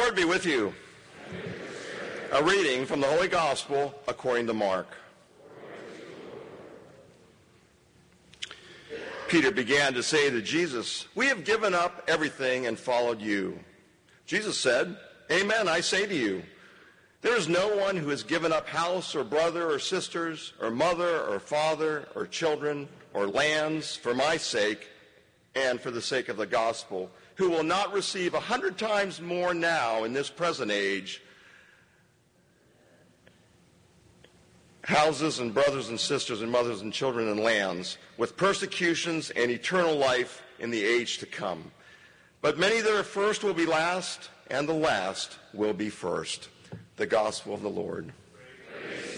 Lord be with you. A reading from the Holy Gospel according to Mark. Peter began to say to Jesus, "We have given up everything and followed you." Jesus said, "Amen, I say to you, there is no one who has given up house or brother or sisters or mother or father or children or lands for my sake and for the sake of the gospel, who will not receive 100 times more now in this present age, houses and brothers and sisters and mothers and children and lands, with persecutions and eternal life in the age to come. But many that are first will be last, and the last will be first." The gospel of the Lord.